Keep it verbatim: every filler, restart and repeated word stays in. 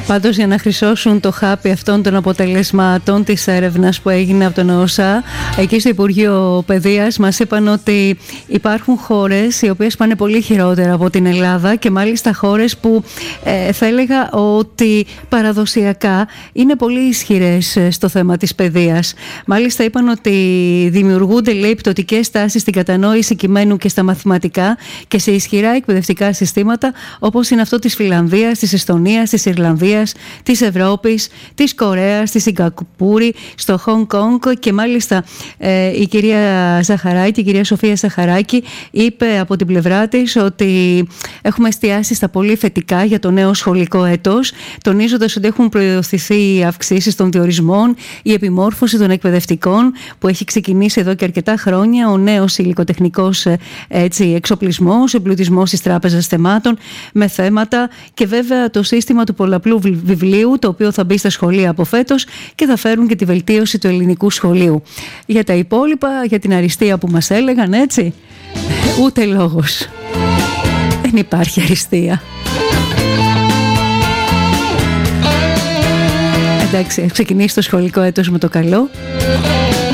Πάντως, για να χρυσώσουν το χάπι αυτών των αποτελεσμάτων της έρευνας που έγινε από τον ΟΣΑ, εκεί στο Υπουργείο Παιδείας μας είπαν ότι υπάρχουν χώρες οι οποίες πάνε πολύ χειρότερα από την Ελλάδα, και μάλιστα χώρες που ε, θα έλεγα ότι παραδοσιακά είναι πολύ ισχυρές στο θέμα της παιδείας. Μάλιστα είπαν ότι δημιουργούνται, λέει, πτωτικές τάσεις στην κατανόηση κειμένου και στα μαθηματικά και σε ισχυρά εκπαιδευτικά συστήματα, όπως είναι αυτό της Φιλανδίας, της Εστονίας, της Ιρλανδίας, της Ευρώπης, της Κορέας, της Σιγκαπούρη, στο Χονγκ Κονγκ. Και μάλιστα ε, η κυρία Ζαχαράκη, η κυρία Σοφία Ζαχαράκη, είπε από την πλευρά της ότι έχουμε εστιάσει στα πολύ θετικά για το νέο σχολικό έτος, τονίζοντας ότι έχουν προωθηθεί αυξήσεις των διορισμών, η επιμόρφωση των εκπαιδευτικών που έχει ξεκινήσει εδώ και αρκετά χρόνια, ο νέος υλικοτεχνικός έτσι, εξοπλισμός, ο εμπλουτισμός της τράπεζας θεμάτων με θέματα, και βέβαια το σύστημα του πολλαπλού βιβλίου, το οποίο θα μπει στα σχολεία από φέτος και θα φέρουν και τη βελτίωση του ελληνικού σχολείου. Για τα υπόλοιπα, για την αριστεία που μας έλεγαν, έτσι, ούτε λόγος. Δεν υπάρχει αριστεία. Εντάξει, ξεκινήσει το σχολικό έτος με το καλό.